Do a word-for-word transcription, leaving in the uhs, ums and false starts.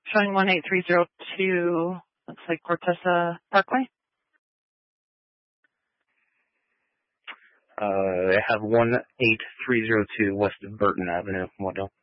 Showing one eight three zero two, looks like Cortesa Parkway. Uh, I have one eight three zero two west of Burton Avenue, Waddell.